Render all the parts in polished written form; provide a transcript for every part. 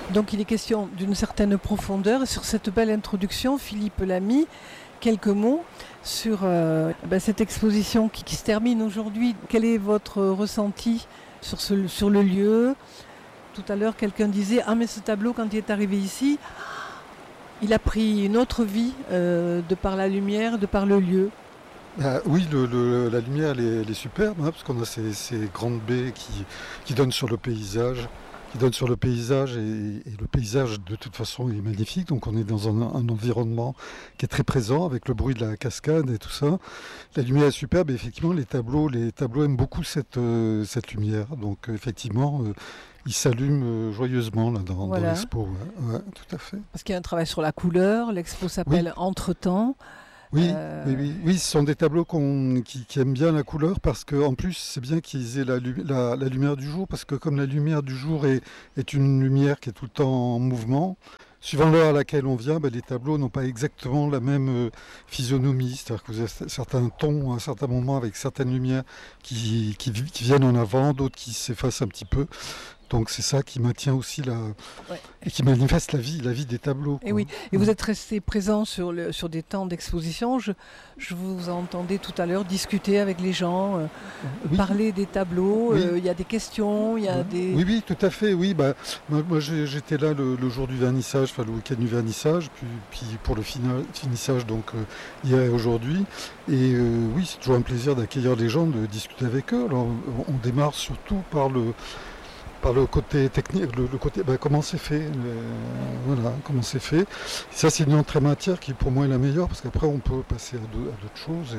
Donc il est question d'une certaine profondeur. Et sur cette belle introduction, Philippe Lamy, quelques mots sur cette exposition qui se termine aujourd'hui. Quel est votre ressenti sur le lieu ? Tout à l'heure, quelqu'un disait « Ah, mais ce tableau, quand il est arrivé ici, il a pris une autre vie de par la lumière, de par le lieu. » Oui, la lumière elle est superbe, hein, parce qu'on a ces grandes baies qui donnent sur le paysage. Et le paysage de toute façon est magnifique, donc on est dans un environnement qui est très présent avec le bruit de la cascade et tout ça. La lumière est superbe et effectivement les tableaux aiment beaucoup cette lumière, donc effectivement ils s'allument joyeusement là dans l'expo, ouais, tout à fait. Parce qu'il y a un travail sur la couleur, l'expo s'appelle Entretemps. Oui, ce sont des tableaux qui aiment bien la couleur parce qu'en plus c'est bien qu'ils aient la lumière du jour, parce que comme la lumière du jour est une lumière qui est tout le temps en mouvement, suivant l'heure à laquelle on vient, les tableaux n'ont pas exactement la même physionomie, c'est-à-dire que vous avez certains tons à un certain moment avec certaines lumières qui viennent en avant, d'autres qui s'effacent un petit peu. Donc c'est ça qui maintient aussi et qui manifeste la vie des tableaux. Et oui, et vous êtes resté présent sur des temps d'exposition. Je vous entendais tout à l'heure discuter avec les gens, parler des tableaux. Il y a des questions, il y a des... Oui, tout à fait. Oui, moi j'étais là le jour du vernissage, enfin le week-end du vernissage, puis pour le finissage donc hier et aujourd'hui. Et oui, c'est toujours un plaisir d'accueillir les gens, de discuter avec eux. Alors on démarre surtout par le côté technique, le côté comment c'est fait, comment c'est fait. Ça c'est une entrée matière qui pour moi est la meilleure, parce qu'après on peut passer à d'autres choses.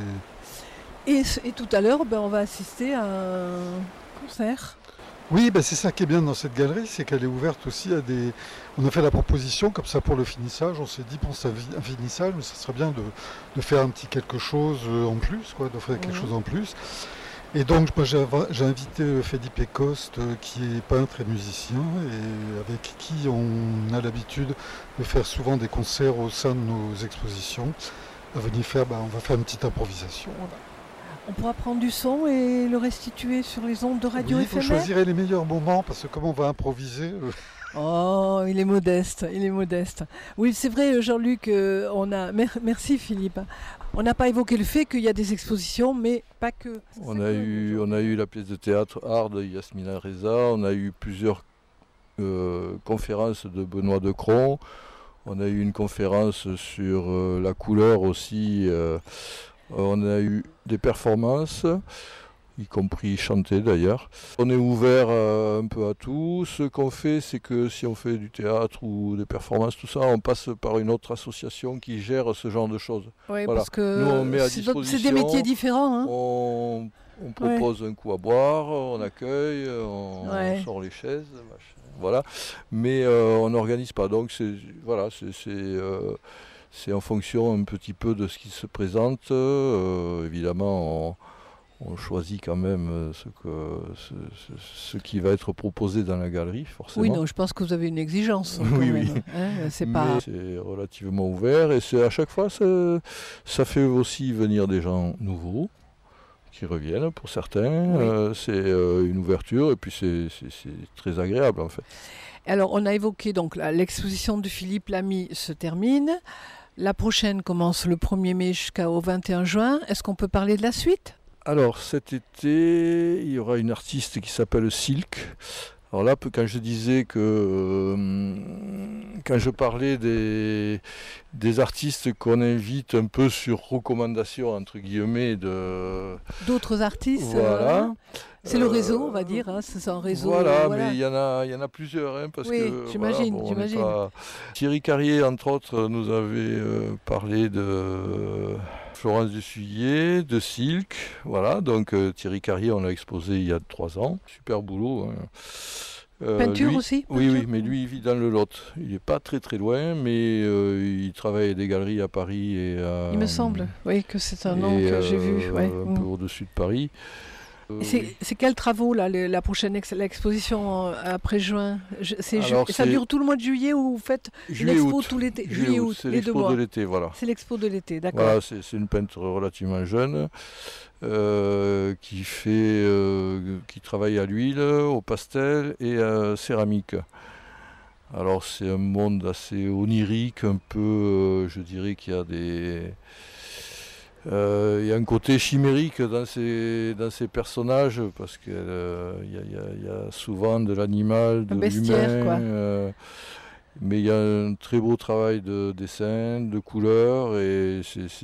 Et tout à l'heure, on va assister à un concert. Oui, c'est ça qui est bien dans cette galerie, c'est qu'elle est ouverte aussi à des... On a fait la proposition comme ça pour le finissage, on s'est dit c'est un finissage, mais ça serait bien de faire un petit quelque chose en plus, d'offrir quelque chose en plus. Et donc moi, j'ai invité Felipe Coste qui est peintre et musicien et avec qui on a l'habitude de faire souvent des concerts au sein de nos expositions. À venir faire, on va faire une petite improvisation. Voilà. On pourra prendre du son et le restituer sur les ondes de radio éphémère. Vous choisirez les meilleurs moments parce que comme on va improviser... Oh, il est modeste. Oui, c'est vrai, Jean-Luc, merci Philippe. On n'a pas évoqué le fait qu'il y a des expositions, mais pas que. On a eu la pièce de théâtre Art de Yasmina Reza, on a eu plusieurs conférences de Benoît Decron, on a eu une conférence sur la couleur aussi, on a eu des performances, y compris chanter d'ailleurs. On est ouvert un peu à tout. Ce qu'on fait, c'est que si on fait du théâtre ou des performances, tout ça, on passe par une autre association qui gère ce genre de choses. Oui, voilà. Parce que nous, on met à disposition, c'est des métiers différents. Hein. On propose un coup à boire, on accueille, on sort les chaises, voilà. Mais on n'organise pas. Donc c'est en fonction un petit peu de ce qui se présente. Évidemment, on choisit quand même ce qui va être proposé dans la galerie, forcément. Oui, non, je pense que vous avez une exigence. Oui. C'est relativement ouvert et à chaque fois, ça fait aussi venir des gens nouveaux qui reviennent pour certains. C'est une ouverture et puis c'est très agréable en fait. Alors, on a évoqué donc l'exposition de Philippe Lamy se termine. La prochaine commence le 1er mai jusqu'au 21 juin. Est-ce qu'on peut parler de la suite ? Alors cet été, il y aura une artiste qui s'appelle Silk. Alors là, quand je disais que quand je parlais des artistes qu'on invite un peu sur recommandation entre guillemets d'autres artistes. Voilà. C'est le réseau, on va dire. Hein, c'est un réseau. Voilà, mais il y en a plusieurs, parce que j'imagine. Thierry Carrier, entre autres, nous avait parlé de Florence Dessuyé, de Silk, voilà, donc Thierry Carrier, on l'a exposé il y a 3 ans, super boulot. Peinture lui, aussi Oui, mais lui il vit dans le Lot, il n'est pas très très loin, mais il travaille à des galeries à Paris. Il me semble, que c'est un nom que j'ai vu. Un peu au-dessus de Paris. C'est quels travaux là, la prochaine l'exposition après juin? Ça dure tout le mois de juillet ou vous faites l'expo tout l'été? Juillet-août, c'est l'expo de l'été, voilà. C'est l'expo de l'été, d'accord. Voilà, c'est une peintre relativement jeune qui travaille à l'huile, au pastel et à céramique. Alors c'est un monde assez onirique, un peu, je dirais qu'il y a il y a un côté chimérique dans ces personnages, parce qu'il y a souvent de l'animal, de l'humain, mais il y a un très beau travail de dessin, de couleurs, et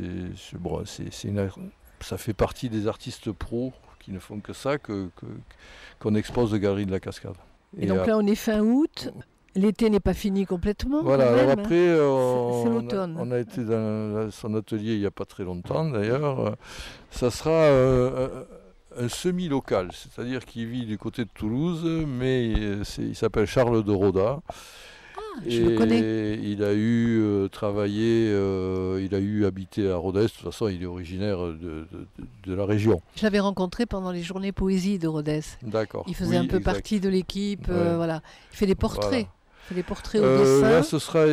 ça fait partie des artistes pros qui ne font que ça, qu'on expose aux Galeries de la Cascade. Et donc là on est fin août. L'été n'est pas fini complètement. Voilà, alors après, c'est l'automne. On a été dans son atelier il n'y a pas très longtemps d'ailleurs. Ça sera un semi-local, c'est-à-dire qu'il vit du côté de Toulouse, mais il s'appelle Charles de Roda. Je le connais. Il a eu travaillé, il a eu habité à Rodez. De toute façon, il est originaire de la région. Je l'avais rencontré pendant les journées poésie de Rodez. D'accord. Il faisait un peu partie de l'équipe. Ouais. Voilà. Il fait des portraits. Voilà. Il fait des portraits au dessin. Là, ce sera